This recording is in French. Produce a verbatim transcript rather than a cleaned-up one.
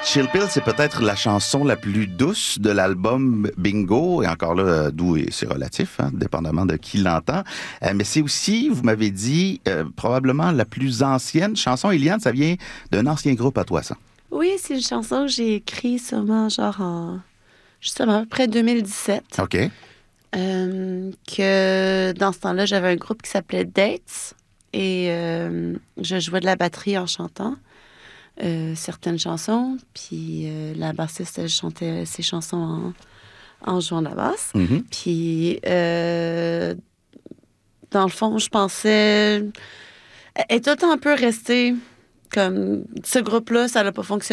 Chill Pill, c'est peut-être la chanson la plus douce de l'album Bingo. Et encore là, euh, doux, et c'est relatif, hein, dépendamment de qui l'entend. Euh, mais c'est aussi, vous m'avez dit, euh, probablement la plus ancienne chanson. Eliane, ça vient d'un ancien groupe à toi, ça. Oui, c'est une chanson que j'ai écrite sûrement genre en... justement, à peu près deux mille dix-sept. OK. Euh, que dans ce temps-là, j'avais un groupe qui s'appelait Dates. Et euh, je jouais de la batterie en chantant euh, certaines chansons. Puis euh, la bassiste, elle chantait ses chansons en, en jouant de la basse. Mm-hmm. Puis euh, dans le fond, je pensais... Elle est tout le temps un peu restée comme... Ce groupe-là, ça n'a pas fonctionné.